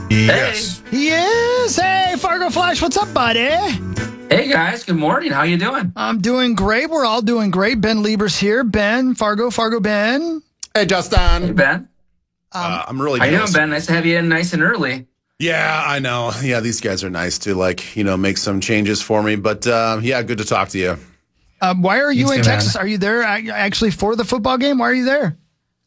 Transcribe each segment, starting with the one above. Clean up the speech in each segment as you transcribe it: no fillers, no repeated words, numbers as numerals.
Yes. He is. Hey, Fargo Flash, what's up, buddy? Hey guys, good morning. How you doing? I'm doing great. We're all doing great. Ben Lieber's here. Ben, Fargo, Ben. Hey, Justin. Hey Ben. I'm really How you doing, jealous. Ben? Nice to have you in nice and early. Yeah, I know. Yeah, these guys are nice to make some changes for me. But yeah, good to talk to you. Why are you too, in man. Texas? Are you there actually for the football game? Why are you there?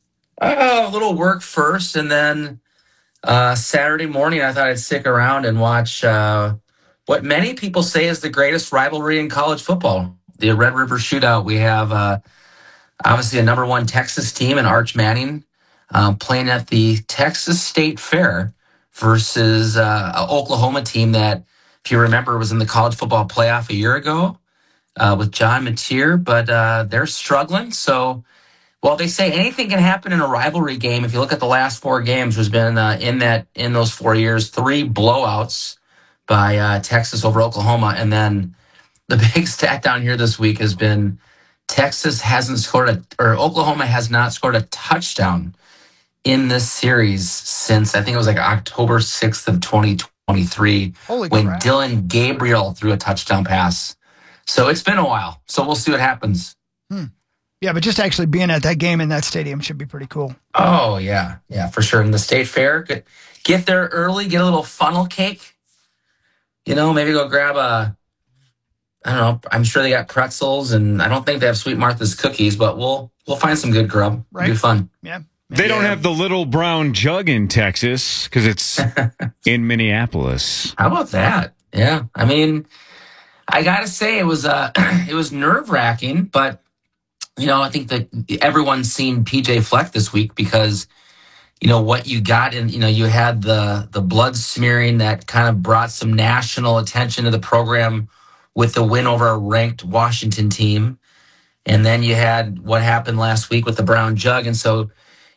A little work first, and then Saturday morning, I thought I'd stick around and watch what many people say is the greatest rivalry in college football, the Red River Shootout. We have obviously a number one Texas team in Arch Manning playing at the Texas State Fair versus an Oklahoma team that, if you remember, was in the college football playoff a year ago with John Mateer, but they're struggling. So while they say anything can happen in a rivalry game, if you look at the last four games, there's been in those 4 years 3 blowouts by Texas over Oklahoma, and then the big stat down here this week has been Texas hasn't scored or Oklahoma has not scored a touchdown in this series since I think it was like October 6th of 2023 Holy when crap. Dylan Gabriel threw a touchdown pass. So it's been a while. So we'll see what happens. Yeah, but just actually being at that game in that stadium should be pretty cool. Oh, yeah. Yeah, for sure. In the State Fair, get there early, get a little funnel cake. Maybe go grab I don't know. I'm sure they got pretzels, and I don't think they have Sweet Martha's cookies, but we'll find some good grub. Right. It'll be fun. Yeah. They don't have the little brown jug in Texas because it's in Minneapolis. How about that? Yeah. I mean, I got to say it was nerve-wracking, but I think that everyone's seen PJ Fleck this week because what you got, and you had the blood smearing that kind of brought some national attention to the program with the win over a ranked Washington team. And then you had what happened last week with the brown jug. And so,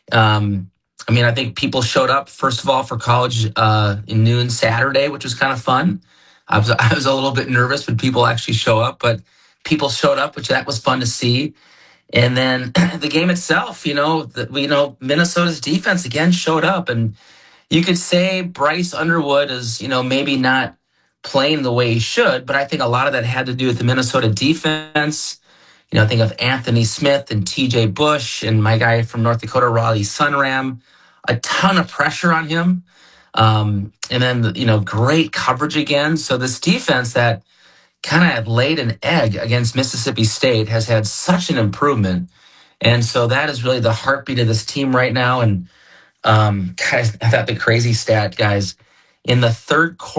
I think people showed up, first of all, for college in noon Saturday, which was kind of fun. I was a little bit nervous when people actually show up, but people showed up, which that was fun to see. And then the game itself, Minnesota's defense again showed up, and you could say Bryce Underwood is, maybe not playing the way he should, but I think a lot of that had to do with the Minnesota defense. I think of Anthony Smith and TJ Bush and my guy from North Dakota, Raleigh Sunram, a ton of pressure on him. And then, great coverage again. So this defense that kind of laid an egg against Mississippi State has had such an improvement. And so that is really the heartbeat of this team right now. And guys, I thought the crazy stat, guys, in the third quarter,